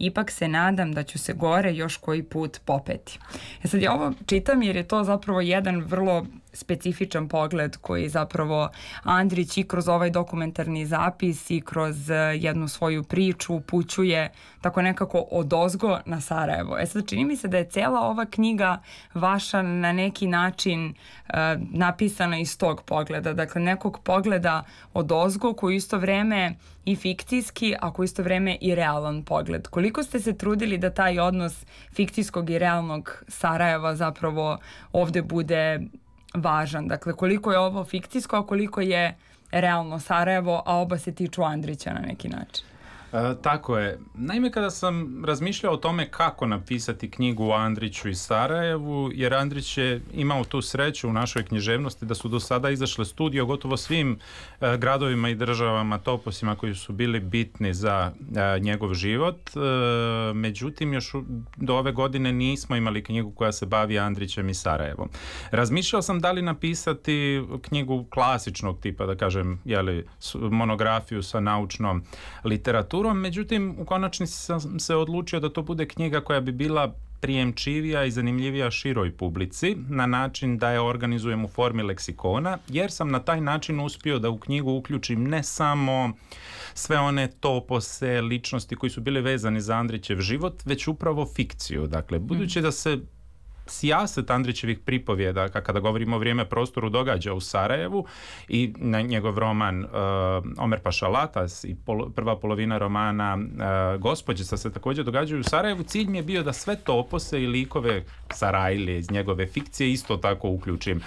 ipak se nadam da ću se gore još koji put popeti. Sad ja ovo čitam jer je to zapravo jedan vrlo specifičan pogled koji zapravo Andrić i kroz ovaj dokumentarni zapis i kroz jednu svoju priču upućuje tako nekako odozgo na Sarajevo. Sad čini mi se da je cela ova knjiga vaša na neki način napisana iz tog pogleda, dakle nekog pogleda odozgo koji isto vreme i fikcijski, a koji isto vreme i realan pogled. Koliko ste se trudili da taj odnos fikcijskog i realnog Sarajeva zapravo ovde bude važan? Dakle, koliko je ovo fikcijsko, a koliko je realno Sarajevo, a oba se tiču Andrića na neki način? Tako je. Naime, kada sam razmišljao o tome kako napisati knjigu o Andriću i Sarajevu, jer Andrić je imao tu sreću u našoj književnosti da su do sada izašle studije o gotovo svim gradovima i državama, toposima koji su bili bitni za njegov život. Međutim, još do ove godine nismo imali knjigu koja se bavi Andrićem i Sarajevom. Razmišljao sam da li napisati knjigu klasičnog tipa, da kažem, monografiju sa naučnom literaturom. Međutim, u konačnici sam se odlučio da to bude knjiga koja bi bila prijemčivija i zanimljivija široj publici na način da je organizujem u formi leksikona, jer sam na taj način uspio da u knjigu uključim ne samo sve one topose, ličnosti koji su bili vezani za Andrićev život, već upravo fikciju. Dakle, budući da se sijaset Andrićevih pripovjeda, kada govorimo o vrijeme prostoru, događa u Sarajevu i na njegov roman Omer Paša Latas i prva polovina romana Gospođica se također događaju u Sarajevu. Cilj mi je bio da sve topose i likove Sarajlije iz njegove fikcije isto tako uključim.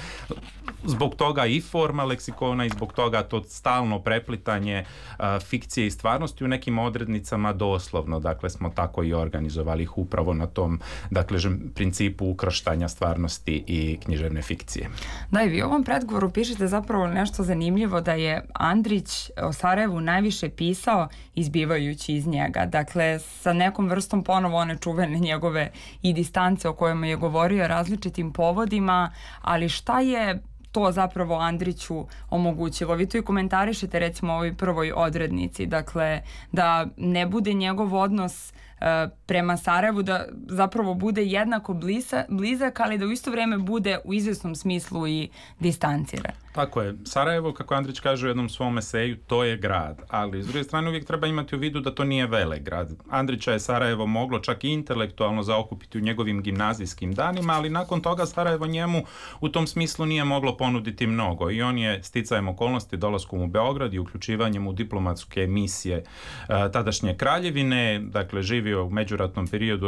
Zbog toga i forma leksikona i zbog toga to stalno preplitanje fikcije i stvarnosti u nekim odrednicama doslovno. Dakle, smo tako i organizovali ih upravo na tom, dakle, principu ukrštanja stvarnosti i književne fikcije. Da, i vi u ovom predgovoru pišete zapravo nešto zanimljivo, da je Andrić o Sarajevu najviše pisao izbivajući iz njega. Dakle, sa nekom vrstom ponovo one čuvene njegove i distance o kojima je govorio različitim povodima, ali šta je to zapravo Andriću omogućilo? Vi to i komentarišete recimo u ovoj prvoj odrednici, dakle da ne bude njegov odnos prema Sarajevu, da zapravo bude jednako blizak, ali da u isto vrijeme bude u izvjesnom smislu i distanciran. Tako je. Sarajevo, kako Andrić kaže u jednom svom eseju, to je grad, ali s druge strane uvijek treba imati u vidu da to nije velegrad. Andrića je Sarajevo moglo čak i intelektualno zaokupiti u njegovim gimnazijskim danima, ali nakon toga Sarajevo njemu u tom smislu nije moglo ponuditi mnogo i on je sticajem okolnosti dolaskom u Beograd i uključivanjem u diplomatske misije tadašnje kraljevine, dakle živio u međuratnom periodu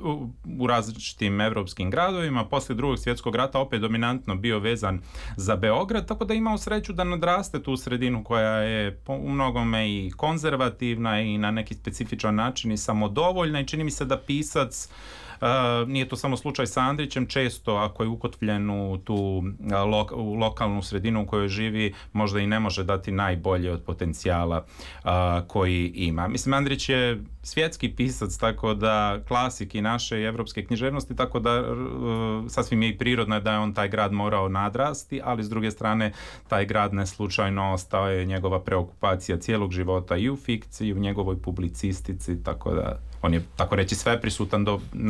u različitim evropskim gradovima, poslije Drugog svjetskog rata opet dominantno bio vezan za Beograd, tako da imao sreću da nadraste tu sredinu koja je u mnogome i konzervativna i na neki specifičan način i samodovoljna i čini mi se da pisac, nije to samo slučaj sa Andrićem, često ako je ukotvljen u tu lokalnu sredinu u kojoj živi, možda i ne može dati najbolje od potencijala koji ima. Mislim, Andrić je svjetski pisac, tako da klasik i naše i evropske književnosti, tako da sasvim je i prirodno da je on taj grad morao nadrasti, ali s druge strane taj grad ne slučajno ostao je njegova preokupacija cijelog života i u fikciji, i u njegovoj publicistici, tako da on je, tako reći, sve prisutan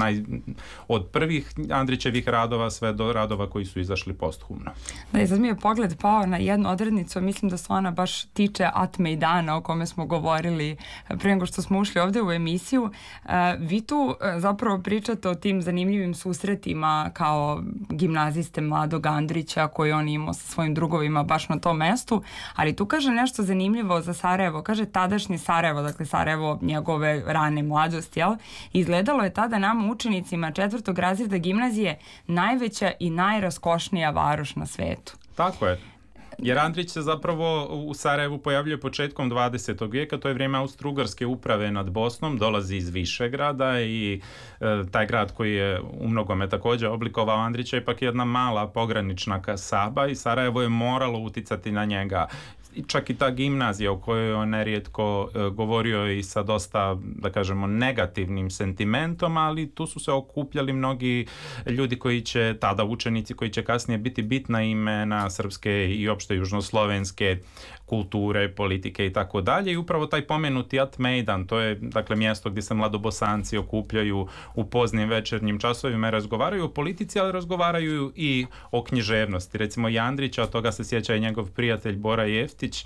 od prvih Andrićevih radova sve do radova koji su izašli posthumno. Da, i sad mi je pogled pao na jednu odrednicu, mislim da se ona baš tiče Atmejdana o kome smo govorili prije nego što smo ušli ovdje u emisiju. Vi tu zapravo pričate o tim zanimljivim susretima kao gimnaziste mladog Andrića koji on imao sa svojim drugovima baš na tom mestu, ali tu kaže nešto zanimljivo za Sarajevo. Kaže tadašnje Sarajevo, dakle Sarajevo njegove rane mladosti, jel? Izgledalo je tada nama učenicima 4. razreda gimnazije najveća i najraskošnija varoš na svetu. Tako je. Jer Andrić se zapravo u Sarajevu pojavljuje početkom 20. vijeka, to je vrijeme Austro-Ugarske uprave nad Bosnom, dolazi iz Višegrada i taj grad koji je u mnogome također oblikovao Andrića ipak jedna mala pogranična kasaba i Sarajevo je moralo uticati na njega čak i ta gimnazija o kojoj on nerijetko govorio i sa dosta, da kažemo, negativnim sentimentom, ali tu su se okupljali mnogi ljudi koji će, tada učenici koji će kasnije biti bitna imena srpske i opšte južnoslovenske kulture, politike i tako dalje. I upravo taj pomenuti At-Mejdan, to je dakle mjesto gdje se mladobosanci okupljaju u poznim večernjim časovima i razgovaraju o politici, ali razgovaraju i o književnosti. Recimo i Andrića, od toga se sjeća i njegov prijatelj Bora Jeftić,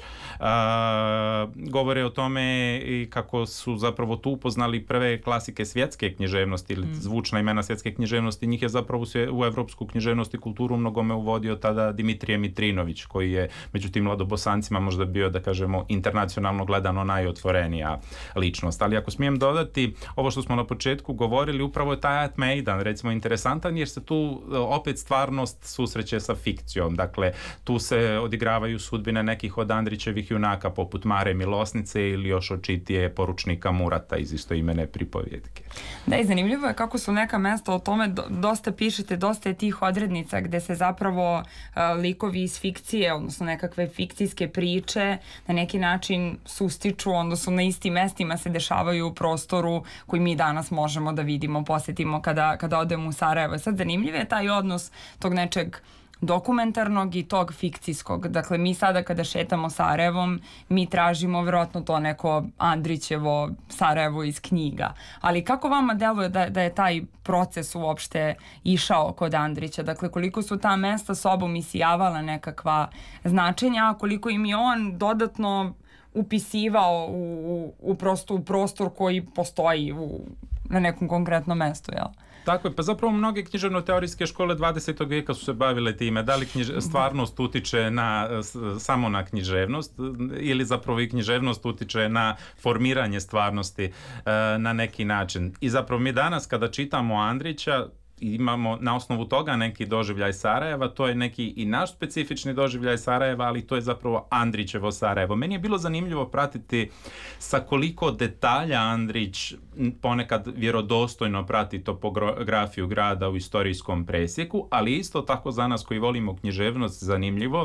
govore o tome i kako su zapravo tu upoznali prve klasike svjetske književnosti ili zvučna imena svjetske književnosti. Njih je zapravo u evropsku književnost i kulturu mnogome uvodio tada Dimitrije Mitrinović, koji je među tim mladobosancima možda bio, da kažemo, internacionalno gledano najotvorenija ličnost. Ali ako smijem dodati, ovo što smo na početku govorili, upravo je taj At-Mejdan, recimo, interesantan jer se tu opet stvarnost susreće sa fikcijom. Dakle, tu se odigravaju sudbine nekih od Andrićevih junaka poput Mare Milosnice ili još očitije poručnika Murata iz istoimene pripovjetke. Da, i zanimljivo je kako su neka mesta o tome, dosta pišete, dosta je tih odrednica gde se zapravo likovi iz fikcije, odnosno nekakve fikcijske priče na neki način sustiču, onda su na istim mestima se dešavaju u prostoru koji mi danas možemo da vidimo, posjetimo kada odemo u Sarajevo. Sad zanimljiv je taj odnos tog nečeg dokumentarnog i tog fikcijskog. Dakle, mi sada kada šetamo Sarajevom, mi tražimo vjerojatno to neko Andrićevo Sarajevo iz knjiga. Ali kako vama deluje da je taj proces uopšte išao kod Andrića? Dakle, koliko su ta mesta sobom isijavala nekakva značenja, a koliko im je on dodatno upisivao u prostor koji postoji na nekom konkretnom mestu, jel? Tako je, pa zapravo mnoge književno-teorijske škole 20. vijeka su se bavile time, da li stvarnost utiče samo na književnost ili zapravo i književnost utiče na formiranje stvarnosti na neki način. I zapravo mi danas kada čitamo Andrića, imamo na osnovu toga neki doživljaj Sarajeva, to je neki i naš specifični doživljaj Sarajeva, ali to je zapravo Andrićevo Sarajevo. Meni je bilo zanimljivo pratiti sa koliko detalja Andrić ponekad vjerodostojno prati topografiju grada u istorijskom presjeku, ali isto tako za nas koji volimo književnost zanimljivo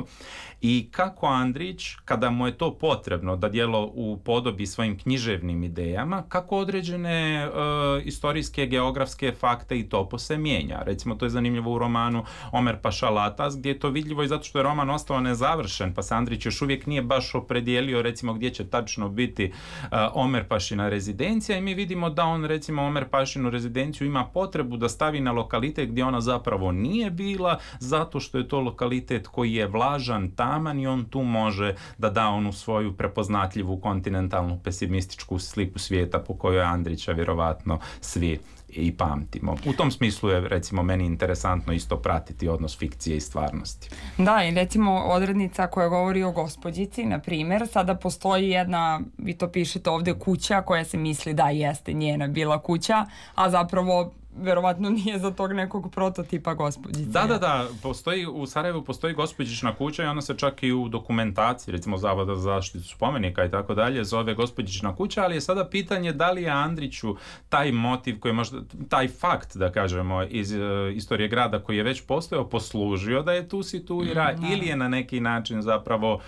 i kako Andrić, kada mu je to potrebno da djelo upodobi svojim književnim idejama, kako određene istorijske, geografske fakte i topose mijenja. Recimo, to je zanimljivo u romanu Omer Paša Latas, gdje je to vidljivo i zato što je roman ostao nezavršen, pa se Andrić još uvijek nije baš opredijelio, recimo, gdje će tačno biti Omer Pašina rezidencija i mi vidimo da on, recimo, Omer Pašinu rezidenciju ima potrebu da stavi na lokalitet gdje ona zapravo nije bila, zato što je to lokalitet koji je vlažan, taman i on tu može da da onu svoju prepoznatljivu kontinentalnu pesimističku sliku svijeta po kojoj Andrića vjerovatno svi i pamtimo. U tom smislu je, recimo, meni interesantno isto pratiti odnos fikcije i stvarnosti. Da, i recimo odrednica koja govori o gospođici, na primjer, sada postoji jedna, vi to pišete ovdje, kuća koja se misli da jeste njena bila kuća, a zapravo verovatno nije za tog nekog prototipa gospođice. Da, u Sarajevu postoji gospođična kuća i ona se čak i u dokumentaciji, recimo Zavoda za zaštitu spomenika i tako dalje, zove gospođična kuća, ali je sada pitanje da li je Andriću taj motiv koji možda, taj fakt, da kažemo, iz istorije grada koji je već postojao, poslužio da je tu situira ili je na neki način zapravo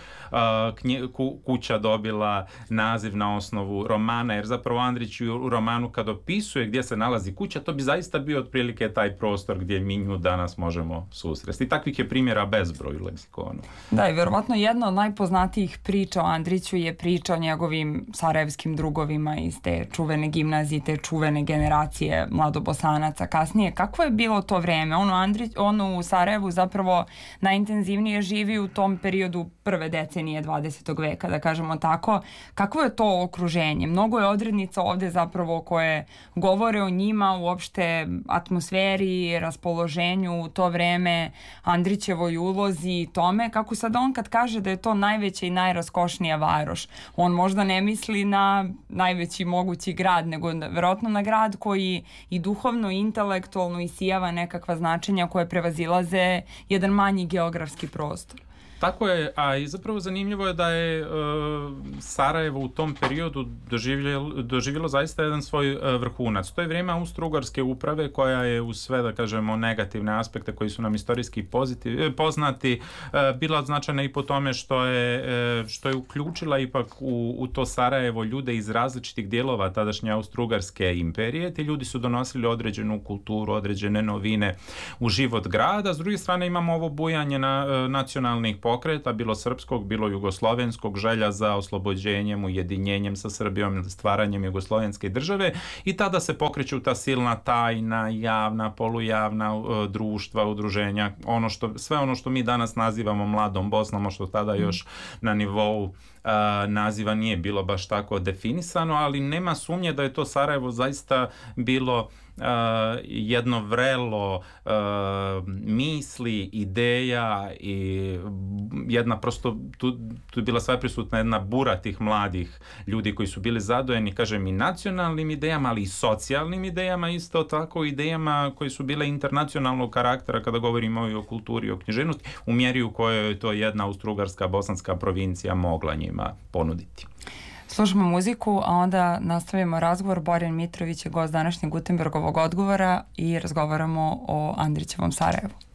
kuća dobila naziv na osnovu romana, jer zapravo Andrić u romanu kad opisuje gdje se nalazi kuća, to bi zaista bio otprilike taj prostor gdje mi nju danas možemo susresti. I takvih je primjera bezbroj u leksikonu. Da, i vjerovatno jedna od najpoznatijih priča o Andriću je priča o njegovim sarajevskim drugovima iz te čuvene gimnazije, te čuvene generacije mladobosanaca kasnije. Kako je bilo to vreme? On u Sarajevu zapravo najintenzivnije živi u tom periodu prve decenije 20. veka, da kažemo tako. Kakvo je to okruženje? Mnogo je odrednica ovdje zapravo koje govore o njima, uopšte atmosferi, raspoloženju u to vreme, Andrićevoj ulozi i tome. Kako sad on kad kaže da je to najveća i najraskošnija varoš, on možda ne misli na najveći mogući grad, nego vjerojatno na grad koji i duhovno i intelektualno isijava nekakva značenja koje prevazilaze jedan manji geografski prostor. Tako je, a i zapravo zanimljivo je da je Sarajevo u tom periodu doživjelo zaista jedan svoj vrhunac. To je vrijeme Austro-Ugarske uprave koja je uz sve, da kažemo, negativne aspekte koji su nam istorijski poznati, bila značajna i po tome što je uključila ipak u to Sarajevo ljude iz različitih dijelova tadašnje Austro-Ugarske imperije. Ti ljudi su donosili određenu kulturu, određene novine u život grada. S druge strane imamo ovo bujanje nacionalnih pokreta, bilo srpskog, bilo jugoslovenskog, želja za oslobođenjem, ujedinjenjem sa Srbijom, stvaranjem jugoslovenske države, i tada se pokreću ta silna tajna, javna, polujavna društva, udruženja, sve ono što mi danas nazivamo mladom Bosnom, što tada još na nivou naziva nije bilo baš tako definisano, ali nema sumnje da je to Sarajevo zaista bilo jedno vrelo misli, ideja i jedna prosto, tu je bila sveprisutna jedna bura tih mladih ljudi koji su bili zadojeni, kažem, i nacionalnim idejama, ali i socijalnim idejama, isto tako idejama koje su bile internacionalnog karaktera kada govorimo i o kulturi i o književnosti, u mjeri u kojoj je to jedna austrougarska bosanska provincija mogla njima ponuditi. Slušamo muziku, a onda nastavimo razgovor. Borjan Mitrović je gost današnjeg Gutenbergovog odgovora i razgovaramo o Andrićevom Sarajevu.